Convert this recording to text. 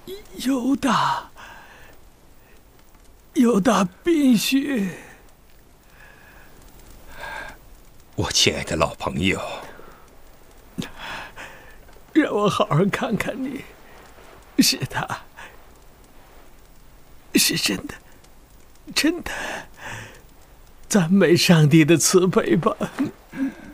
犹大宾逊， 我亲爱的老朋友， 让我好好看看你。是他，是真的，真的。赞美上帝的慈悲吧。